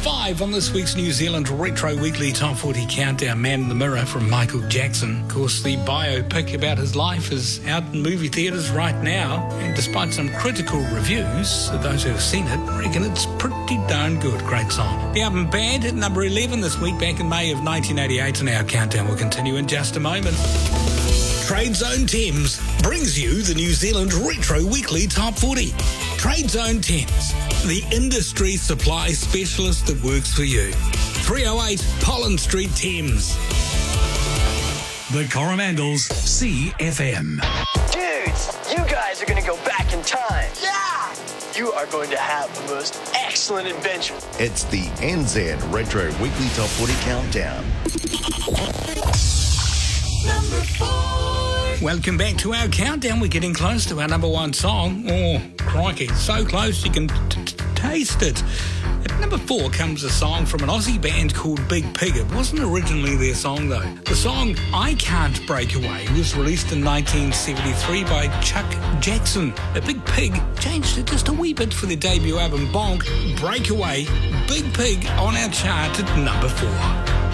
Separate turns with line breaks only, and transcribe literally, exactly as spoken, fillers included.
five on this week's New Zealand Retro Weekly Top forty Countdown, Man in the Mirror from Michael Jackson. Of course, the biopic about his life is out in movie theatres right now, and despite some critical reviews, those who have seen it reckon it's pretty darn good. Great song. The album Bad at number eleven this week, back in May of nineteen eighty-eight, and our countdown will continue in just a moment. Trade Zone Thames brings you the New Zealand Retro Weekly Top forty. Trade Zone Thames, the industry supply specialist that works for you. three oh eight Pollen Street, Thames.
The Coromandels C F M.
Dudes, you guys are going to go back in time. Yeah! You are going to have the most excellent adventure.
It's the N Z Retro Weekly Top forty Countdown.
Number four. Welcome back to our countdown. We're getting close to our number one song. Oh, crikey, so close you can t- t- taste it. At number four comes a song from an Aussie band called Big Pig. It wasn't originally their song, though. The song I Can't Break Away was released in nineteen seventy-three by Chuck Jackson. A Big Pig changed it just a wee bit for their debut album Bonk. Breakaway, Big Pig on our chart at number four.